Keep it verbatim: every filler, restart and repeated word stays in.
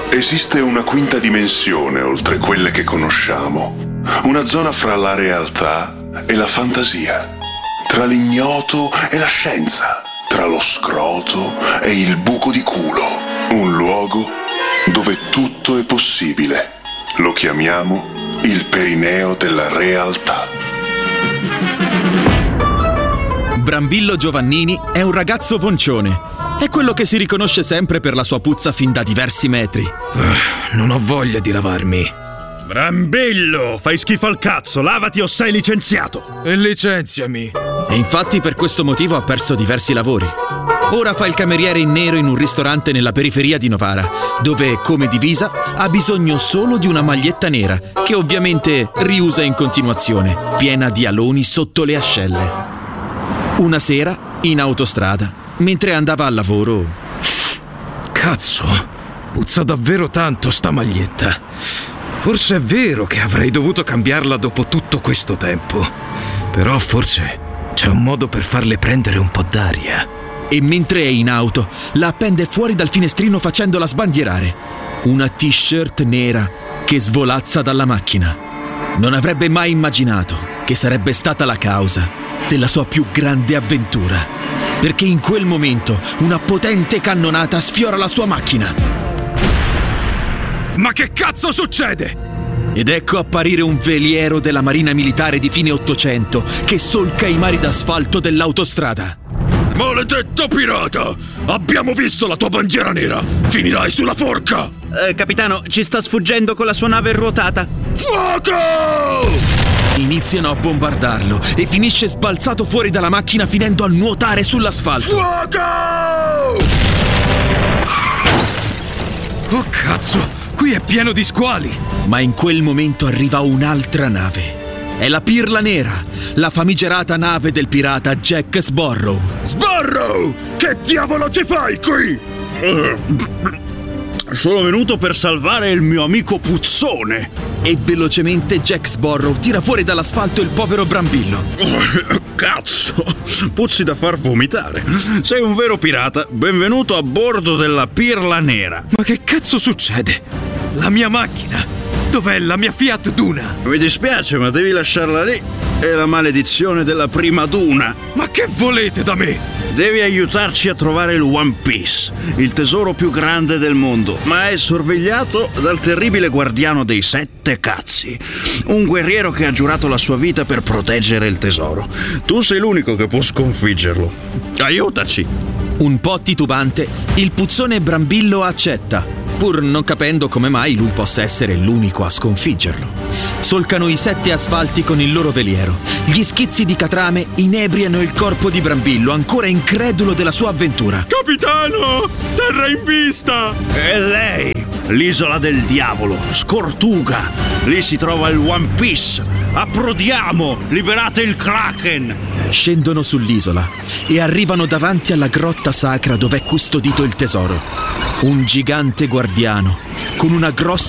Esiste una quinta dimensione oltre quelle che conosciamo. Una zona fra la realtà e la fantasia. Tra l'ignoto e la scienza. Tra lo scroto e il buco di culo. Un luogo dove tutto è possibile. Lo chiamiamo il perineo della realtà. Brambillo Giovannini è un ragazzo poncione. È quello che si riconosce sempre per la sua puzza fin da diversi metri. Uh, non ho voglia di lavarmi. Brambillo, fai schifo al cazzo, lavati o sei licenziato. E licenziami. E infatti per questo motivo ha perso diversi lavori. Ora fa il cameriere in nero in un ristorante nella periferia di Novara, dove, come divisa, ha bisogno solo di una maglietta nera, che ovviamente riusa in continuazione, piena di aloni sotto le ascelle. Una sera, in autostrada, mentre andava al lavoro... Cazzo, puzza davvero tanto sta maglietta. Forse è vero che avrei dovuto cambiarla dopo tutto questo tempo. Però forse c'è un modo per farle prendere un po' d'aria. E mentre è in auto, la appende fuori dal finestrino facendola sbandierare. Una t-shirt nera che svolazza dalla macchina. Non avrebbe mai immaginato che sarebbe stata la causa della sua più grande avventura. Perché in quel momento una potente cannonata sfiora la sua macchina. Ma che cazzo succede? Ed ecco apparire un veliero della Marina Militare di fine Ottocento che solca i mari d'asfalto dell'autostrada. Maledetto pirata! Abbiamo visto la tua bandiera nera! Finirai sulla forca! Eh, capitano, ci sta sfuggendo con la sua nave ruotata. Fuoco! Iniziano a bombardarlo e finisce sbalzato fuori dalla macchina finendo a nuotare sull'asfalto. Fuoco! Oh cazzo, qui è pieno di squali! Ma in quel momento arriva un'altra nave. È la Pirla Nera, la famigerata nave del pirata Jack Sparrow. Sparrow! Che diavolo ci fai qui? Sono venuto per salvare il mio amico Puzzone. E velocemente Jack Sparrow tira fuori dall'asfalto il povero Brambillo. Cazzo, puzzi da far vomitare. Sei un vero pirata, benvenuto a bordo della Pirla Nera. Ma che cazzo succede? La mia macchina! Dov'è la mia Fiat Duna? Mi dispiace, ma devi lasciarla lì. È la maledizione della prima Duna. Ma che volete da me? Devi aiutarci a trovare il One Piece, il tesoro più grande del mondo, ma è sorvegliato dal terribile guardiano dei sette cazzi, un guerriero che ha giurato la sua vita per proteggere il tesoro. Tu sei l'unico che può sconfiggerlo. Aiutaci! Un po' titubante, il puzzone Brambillo accetta, pur non capendo come mai lui possa essere l'unico a sconfiggerlo. Solcano i sette asfalti con il loro veliero. Gli schizzi di catrame inebriano il corpo di Brambillo, ancora incredulo della sua avventura. Capitano! Terra in vista! E lei, l'isola del diavolo, Scortuga. Lì si trova il One Piece. Approdiamo! Liberate il Kraken! Scendono sull'isola e arrivano davanti alla grotta sacra dove è custodito il tesoro. Un gigante guardiano con una grossa